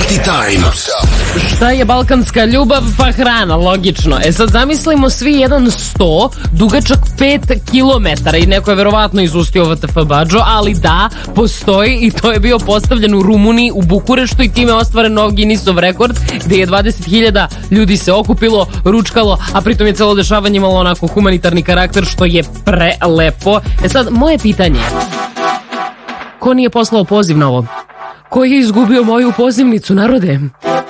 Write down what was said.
Party Time. Šta je balkanska ljubav? Pa hrana, logično. Sad zamislimo svi jedan sto, dugačak 5 kilometara i neko je verovatno izustio VTF badžo, ali da, postoji i to je bio postavljen u Rumuniji, u Bukureštu i time ostvaren nov Guinnessov rekord, gde je 20.000 ljudi se okupilo, ručkalo, a pritom je celo dešavanje imalo onako humanitarni karakter, što je prelepo. Sad, moje pitanje je, ko nije poslao poziv na ovo? Ko je izgubio moju pozivnicu, narode?